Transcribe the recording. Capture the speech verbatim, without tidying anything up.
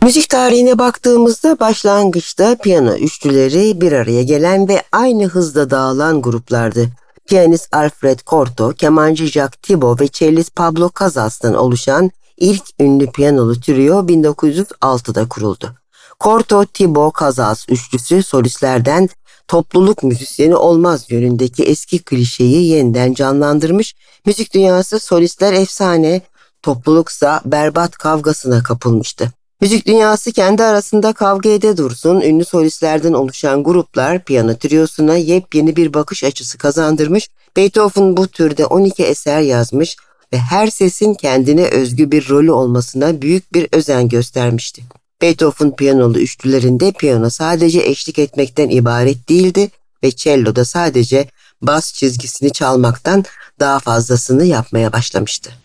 Müzik tarihine baktığımızda başlangıçta piyano üçlüleri bir araya gelen ve aynı hızda dağılan gruplardı. Piyanist Alfred Cortot, kemancı Jacques Thibaud ve cellist Pablo Casas'tan oluşan ilk ünlü piyanolu trio bin dokuz yüz altıda kuruldu. Cortot, Thibaud, Casas üçlüsü solistlerden topluluk müzisyeni olmaz yönündeki eski klişeyi yeniden canlandırmış, müzik dünyası solistler efsane, topluluksa berbat kavgasına kapılmıştı. Müzik dünyası kendi arasında kavga ede dursun, ünlü solistlerden oluşan gruplar piyano triosuna yepyeni bir bakış açısı kazandırmış, Beethoven bu türde on iki eser yazmış ve her sesin kendine özgü bir rolü olmasına büyük bir özen göstermişti. Beethoven piyanolu üçlülerinde piyano sadece eşlik etmekten ibaret değildi ve cello da sadece bas çizgisini çalmaktan daha fazlasını yapmaya başlamıştı.